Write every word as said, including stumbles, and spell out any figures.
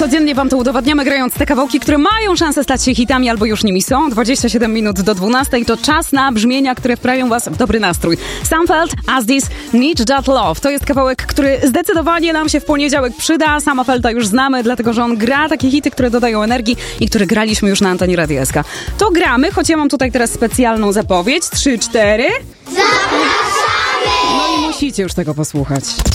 Codziennie wam to udowadniamy, grając te kawałki, które mają szansę stać się hitami albo już nimi są. dwadzieścia siedem minut do dwunastej to czas na brzmienia, które wprawią was w dobry nastrój. Sam Feld, As This, Need That Love. To jest kawałek, który zdecydowanie nam się w poniedziałek przyda. Sama Felda już znamy, dlatego że on gra takie hity, które dodają energii i które graliśmy już na antenie Radia S K. To gramy, choć ja mam tutaj teraz specjalną zapowiedź. Trzy, cztery. Zapraszamy! No i musicie już tego posłuchać.